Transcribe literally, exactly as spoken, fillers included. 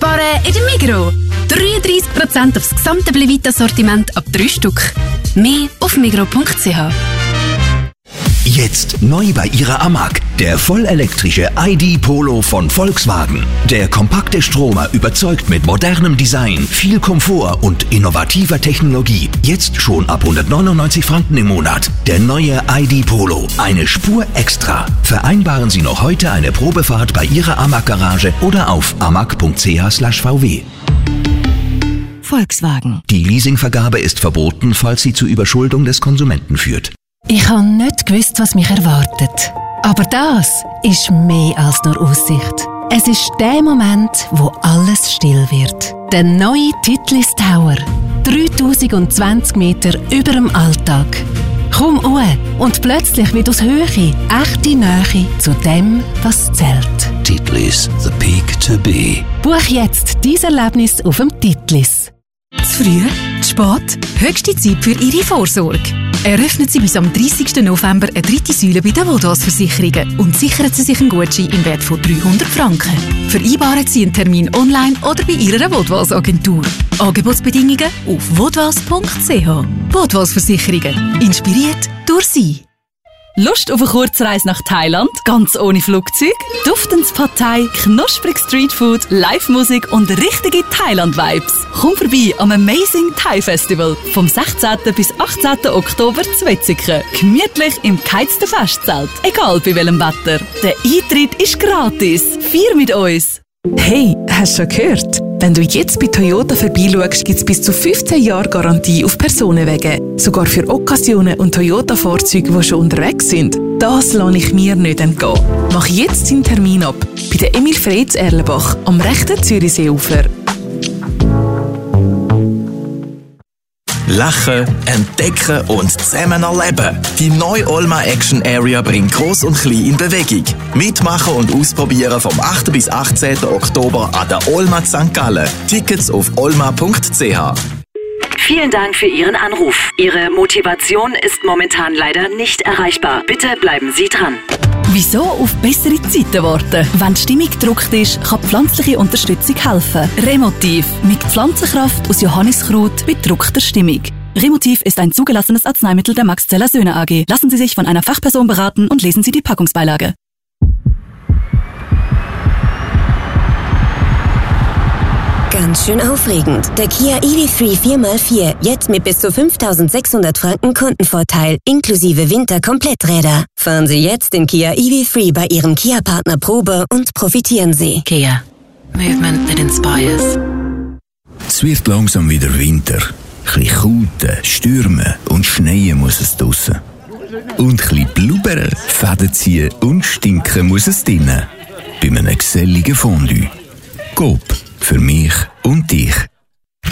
Sparen in der Migros. dreiunddreissig Prozent aufs gesamte Blevita-Sortiment ab drei Stück. Mehr auf migros punkt c h. Jetzt neu bei Ihrer Amag. Der vollelektrische I D Polo von Volkswagen. Der kompakte Stromer überzeugt mit modernem Design, viel Komfort und innovativer Technologie. Jetzt schon ab hundertneunundneunzig Franken im Monat. Der neue I D Polo. Eine Spur extra. Vereinbaren Sie noch heute eine Probefahrt bei Ihrer Amag-Garage oder auf amag punkt c h slash v w. Volkswagen. Die Leasingvergabe ist verboten, falls sie zu Überschuldung des Konsumenten führt. Ich habe nicht gewusst, was mich erwartet. Aber das ist mehr als nur Aussicht. Es ist der Moment, wo alles still wird. Der neue Titlis Tower. dreitausendzwanzig Meter über dem Alltag. Komm hoch und plötzlich wird aus Höhe echte Nähe zu dem, was zählt. Titlis, the peak to be. Buch jetzt dein Erlebnis auf dem Titlis. Zu früh? Zu spät? Höchste Zeit für Ihre Vorsorge. Eröffnen Sie bis am dreißigsten November eine dritte Säule bei den Vodafone-Versicherungen und sichern Sie sich einen Gutschein im Wert von dreihundert Franken. Vereinbaren Sie einen Termin online oder bei Ihrer Vodafone-Agentur. Angebotsbedingungen auf vodafone punkt c h. Vodafone-Versicherungen. Inspiriert durch Sie. Lust auf eine Kurzreise nach Thailand, ganz ohne Flugzeug? Duftendes Pad Thai, knusprig Streetfood, Live-Musik und richtige Thailand-Vibes. Komm vorbei am Amazing Thai Festival vom sechzehnten bis achtzehnten Oktober zu Wetzikon. Gemütlich im geheizten Festzelt, egal bei welchem Wetter. Der Eintritt ist gratis. Feier mit uns! Hey, hast du schon gehört? Wenn du jetzt bei Toyota vorbeischaust, gibt es bis zu fünfzehn Jahre Garantie auf Personenwege. Sogar für Occasionen und Toyota-Fahrzeuge, die schon unterwegs sind. Das lasse ich mir nicht entgehen. Mach jetzt deinen Termin ab. Bei der Emil Freyds Erlenbach am rechten Zürichseeufer. Lachen, entdecken und zusammen erleben. Die neue Olma Action Area bringt Gross und Klein in Bewegung. Mitmachen und ausprobieren vom achten bis achtzehnten Oktober an der Olma Sankt Gallen. Tickets auf olma punkt c h. Vielen Dank für Ihren Anruf. Ihre Motivation ist momentan leider nicht erreichbar. Bitte bleiben Sie dran. Wieso auf bessere Zeiten warten? Wenn die Stimmung gedruckt ist, kann pflanzliche Unterstützung helfen. Remotiv mit Pflanzenkraft aus Johanniskraut bei gedruckter Stimmung. Remotiv ist ein zugelassenes Arzneimittel der Max Zeller Söhne A G. Lassen Sie sich von einer Fachperson beraten und lesen Sie die Packungsbeilage. Ganz schön aufregend. Der Kia E V drei vier mal vier. Jetzt mit bis zu fünftausendsechshundert Franken Kundenvorteil. Inklusive Winterkompletträder. Fahren Sie jetzt den Kia E V drei bei Ihrem Kia-Partner Probe und profitieren Sie. Kia. Movement that inspires. Es wird langsam wieder Winter. Ein bisschen Kälte, Stürme und Schneien muss es draussen. Und ein bisschen blubbern, Fäden ziehen und stinken muss es drinnen. Bei einem geselligen Fondue. Coop. Für mich und dich.